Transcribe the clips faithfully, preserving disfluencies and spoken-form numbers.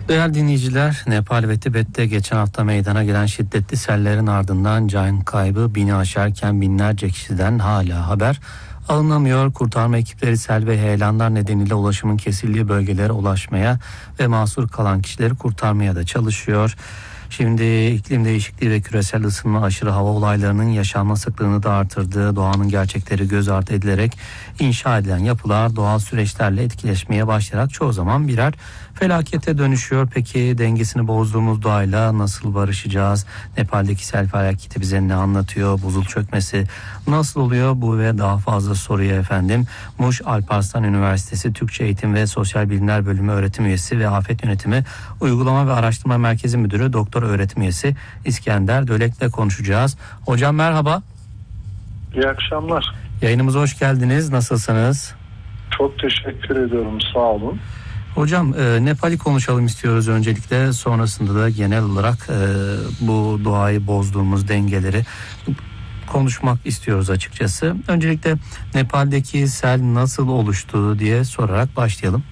Değerli dinleyiciler, Nepal ve Tibet'te geçen hafta meydana gelen şiddetli sellerin ardından can kaybı bini aşarken binlerce kişiden hala haber alınamıyor. Kurtarma ekipleri sel ve heyelanlar nedeniyle ulaşımın kesildiği bölgelere ulaşmaya ve mahsur kalan kişileri kurtarmaya da çalışıyor. Şimdi iklim değişikliği ve küresel ısınma aşırı hava olaylarının yaşanma sıklığını da artırdığı, doğanın gerçekleri göz ardı edilerek inşa edilen yapılar doğal süreçlerle etkileşmeye başlayarak çoğu zaman birer felakete dönüşüyor. Peki dengesini bozduğumuz doğayla nasıl barışacağız? Nepal'deki sel felaketi bize ne anlatıyor? Buzul çökmesi nasıl oluyor? Bu ve daha fazla soruya efendim Muş Alparslan Üniversitesi Türkçe Eğitim ve Sosyal Bilimler Bölümü öğretim üyesi ve Afet Yönetimi Uygulama ve Araştırma Merkezi Müdürü Doktor öğretim üyesi İskender Dölek'le konuşacağız. Hocam merhaba. İyi akşamlar. Yayınımıza hoş geldiniz. Nasılsınız? Çok teşekkür ediyorum. Sağ olun. Hocam e, Nepal'i konuşalım istiyoruz öncelikle. Sonrasında da genel olarak e, bu doğayı bozduğumuz dengeleri konuşmak istiyoruz açıkçası. Öncelikle Nepal'deki sel nasıl oluştu diye sorarak başlayalım.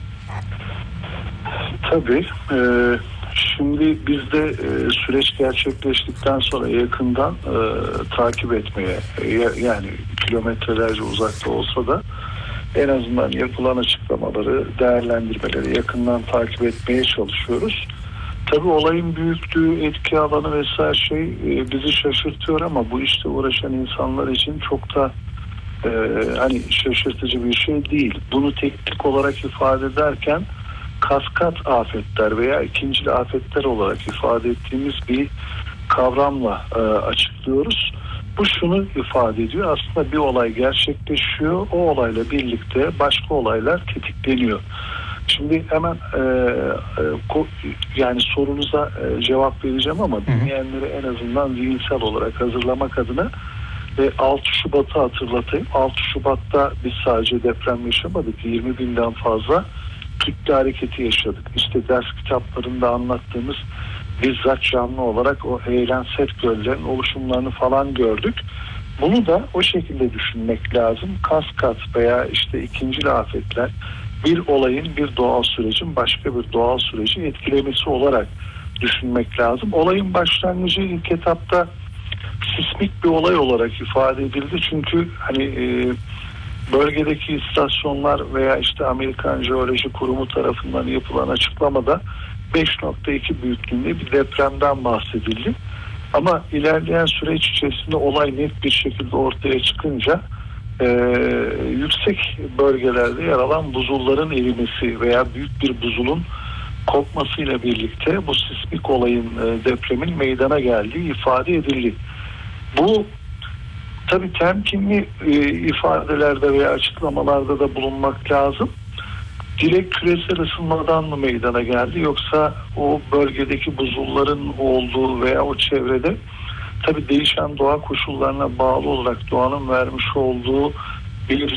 Tabii. E, şimdi biz de e, süreç gerçekleştikten sonra yakından e, takip etmeye e, yani kilometrelerce uzakta olsa da en azından yapılan açıklamaları, değerlendirmeleri yakından takip etmeye çalışıyoruz. Tabii olayın büyüklüğü, etki alanı vesaire şey e, bizi şaşırtıyor ama bu işte uğraşan insanlar için çok da e, hani şaşırtıcı bir şey değil. Bunu teknik olarak ifade ederken kaskat afetler veya ikincil afetler olarak ifade ettiğimiz bir kavramla e, açıklıyoruz. Bu şunu ifade ediyor. Aslında bir olay gerçekleşiyor. O olayla birlikte başka olaylar tetikleniyor. Şimdi hemen e, e, ko, yani sorunuza e, cevap vereceğim ama dinleyenleri en azından zihinsel olarak hazırlamak adına e, altı Şubat'ı hatırlatayım. altı Şubat'ta biz sadece deprem yaşamadık. yirmi binden fazla kütle hareketi yaşadık. İşte ders kitaplarında anlattığımız bizzat canlı olarak o heyelan set göllerin oluşumlarını falan gördük. Bunu da o şekilde düşünmek lazım. Kaskat veya işte ikincil afetler bir olayın, bir doğal sürecin başka bir doğal süreci etkilemesi olarak düşünmek lazım. Olayın başlangıcı ilk etapta sismik bir olay olarak ifade edildi. Çünkü hani e, bölgedeki istasyonlar veya işte Amerikan Jeoloji Kurumu tarafından yapılan açıklamada beş nokta iki büyüklüğünde bir depremden bahsedildi. Ama ilerleyen süreç içerisinde olay net bir şekilde ortaya çıkınca e, yüksek bölgelerde yer alan buzulların erimesi veya büyük bir buzulun kopmasıyla birlikte bu sismik olayın e, depremin meydana geldiği ifade edildi. Bu tabii temkinli e, ifadelerde veya açıklamalarda da bulunmak lazım. Direkt küresel ısınmadan mı meydana geldi yoksa o bölgedeki buzulların olduğu veya o çevrede tabii değişen doğa koşullarına bağlı olarak doğanın vermiş olduğu bir